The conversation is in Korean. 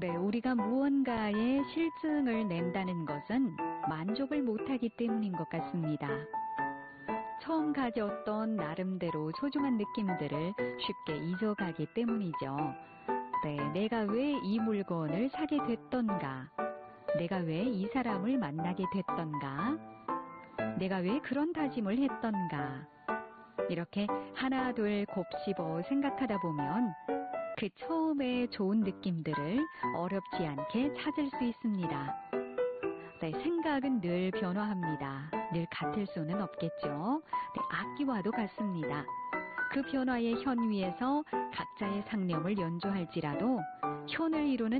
네, 우리가 무언가에 실증을 낸다는 것은 만족을 못하기 때문인 것 같습니다. 처음 가졌던 나름대로 소중한 느낌들을 쉽게 잊어가기 때문이죠. 네, 내가 왜 이 물건을 사게 됐던가? 내가 왜 이 사람을 만나게 됐던가? 내가 왜 그런 다짐을 했던가? 이렇게 하나 둘 곱씹어 생각하다 보면 그 처음에 좋은 느낌들을 어렵지 않게 찾을 수 있습니다. 네, 생각은 늘 변화합니다. 늘 같을 수는 없겠죠. 네, 악기와도 같습니다. 그 변화의 현 위에서 각자의 상념을 연주할지라도 현을 이루는